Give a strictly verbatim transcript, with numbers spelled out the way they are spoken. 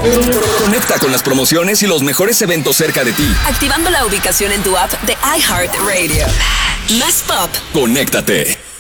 Conecta con las promociones y los mejores eventos cerca de ti. Activando la ubicación en tu app de iHeartRadio. Más pop. Conéctate.